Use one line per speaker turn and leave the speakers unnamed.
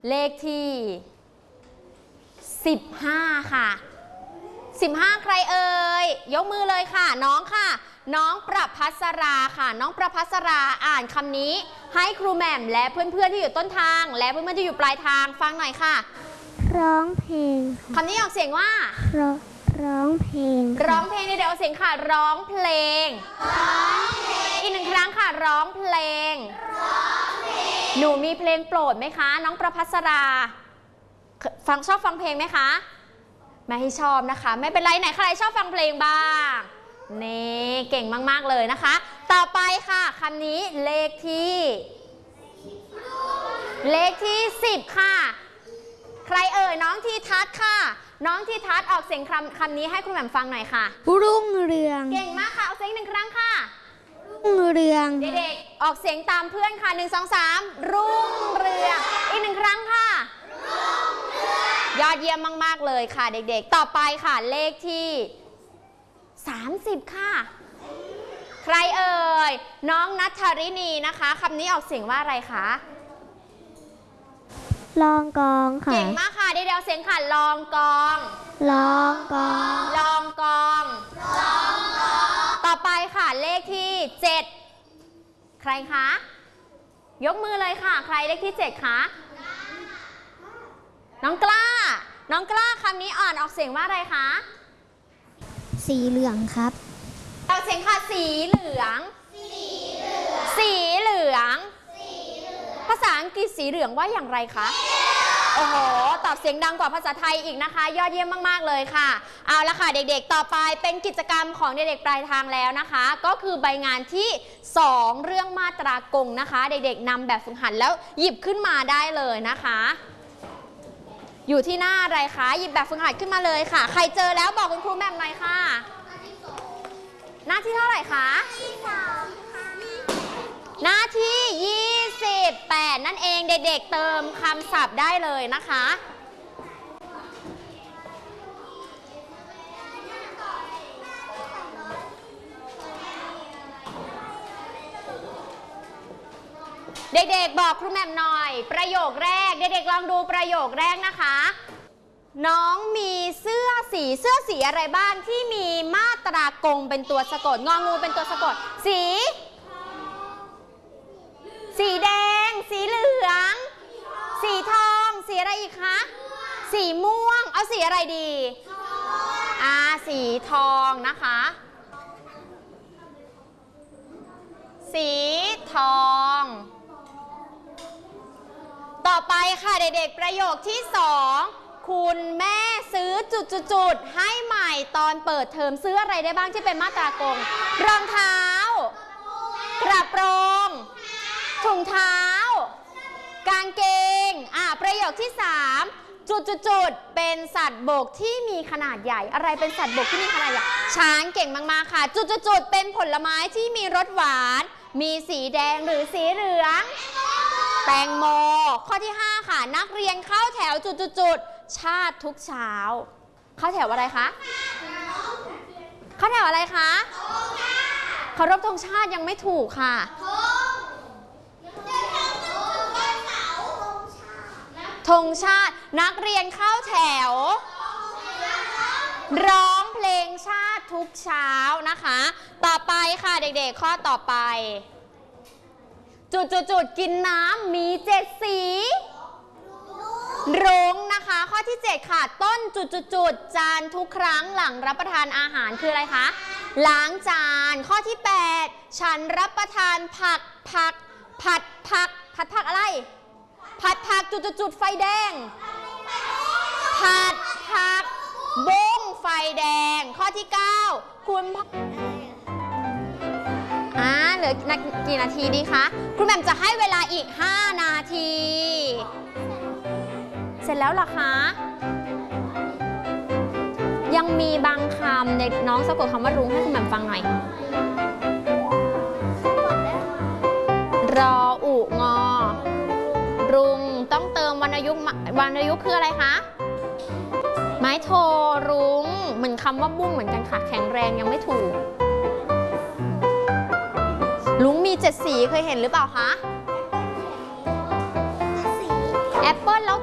เลขที่15ค่ะ15ใครเอ่ยยกมือเลยค่ะน้องค่ะน้องประภัสราค่ะน้องประภัสราอ่านคำนี้ให้ครูแหม่มและเพื่อนๆที่อยู่ต้นทางและเพื่อนๆที่อยู่ปลายทางฟังหน่อยค่ะ
ร้องเพลง
คำนี้ออกเสียงว่า
ร้องเพลง
ร้องเพลงเดี๋ยวเอาเสียงค่ะร้องเพลงอีกหนึ่งครั้งค่ะร้องเพลงหนูมีเพลงโปรดไหมคะน้องประภัสราชอบฟังเพลงไหมคะไม่ให้ชอบนะคะไม่เป็นไรไหนใครชอบฟังเพลงบ้างนี่เก่งมากๆเลยนะคะต่อไปค่ะคำนี้เลขที่10ค่ะใครเอ่ยน้องทีทัศน์ค่ะน้องทีทัศน์ออกเสียงคำนี้ให้คุณแหม่มฟังหน่อยค่ะ
รุ่งเรือง
เก่งมากค่ะเอาเสียงหนึ่งครั้งค่ะ
รุ่งเรือง
เด็กๆออกเสียงตามเพื่อนค่ะ1 2 3รุ่งเรืองอีกหนึ่งครั้งค่ะยอดเยี่ยมมากๆเลยค่ะเด็กๆต่อไปค่ะเลขที่30ค่ะใครเอ่ยน้องณัฐธรินีนะคะคำนี้ออกเสียงว่าอะไรคะ
ลองกองค่ะ
เก่งมากค่ะเดี๋ยวเสียงค่ะลองกอง
ลองกอง
ลองกองต่อไปค่ะเลขที่7ใครคะยกมือเลยค่ะใครเลขที่7คะน้องกล้าคำนี้อ่านออกเสียงว่าอะไรคะ
สีเหลืองครับ
ออกเสียงค่ะสีเหลืองภาษาอังกฤษสีเหลืองว่าอย่างไรคะโอ้โหตอบเสียงดังกว่าภาษาไทยอีกนะคะยอดเยี่ยมมากๆเลยค่ะเอาละค่ะเด็กๆต่อไปเป็นกิจกรรมของเด็กๆปลายทางแล้วนะคะก็คือใบงานที่2เรื่องมาตรากงนะคะเด็กๆนำแบบฝึกหัดแล้วหยิบขึ้นมาได้เลยนะคะอยู่ที่หน้าอะไรคะหยิบแบบฝึกหัดขึ้นมาเลยค่ะใครเจอแล้วบอกคุณครูแหม่มหน่อยค่ะหน้าที่เท่าไหร่คะหน้าที่28นั่นเองเด็กๆเติมคำศัพท์ได้เลยนะคะเด็กๆบอกครูแหม่มหน่อยประโยคแรกเด็กๆลองดูประโยคแรกนะคะน้องมีเสื้อสีอะไรบ้างที่มีมาตรากงเป็นตัวสะกดงองูเป็นตัวสะกดสีแดงสีเหลืองสีทองสีอะไรอีกคะสีม่วงเอาสีอะไรดีสีทองนะคะสีทองต่อไปค่ะเด็กๆประโยคที่2คุณแม่ซื้อจุดๆให้ใหม่ตอนเปิดเทอมซื้ออะไรได้บ้างที่เป็นมาตรากงรองเท้ากระโปรงถุงเท้ากางเกงประโยคที่3จุดๆเป็นสัตว์บกที่มีขนาดใหญ่อะไรเป็นสัตว์บกที่มีขนาดใหญ่ช้างเก่งมากๆค่ะจุดๆเป็นผลไม้ที่มีรสหวานมีสีแดงหรือสีเหลืองแตงโมข้อที่5ค่ะนักเรียนเข้าแถวจุดๆชาติทุกเช้าเข้าแถวอะไรคะเข้าแถวอะไรคะเคารพธงชาติยังไม่ถูกค่ะธงชาตินักเรียนเข้าแถวร้องเพลงชาติทุกเช้านะคะต่อไปค่ะเด็กๆข้อต่อไปจุดกินน้ำมี7สีรุ้งนะคะข้อที่7ค่ะต้นจุดจานทุกครั้งหลังรับประทานอาหารคืออะไรคะล้างจานข้อที่8ฉันรับประทานผัดผักอะไรผัดผักจุดไฟแดงผัดผักบุ้งไฟแดงข้อที่9คุณเหลือกี่นาทีดีคะคุณแหม่มจะให้เวลาอีก5นาทีเสร็จแล้วเหรอคะยังมีบางคำในน้องสะกดคำว่ารุ้งให้คุณแหม่มฟังหน่อยรออุงอรุงต้องเติมวรรณยุกต์คืออะไรคะไม้โทรุ้งเหมือนคำว่าบุ้งเหมือนกันค่ะแข็งแรงยังไม่ถูกลุงมี7สีเคยเห็นหรือเปล่าคะแอปเปิลแล้ว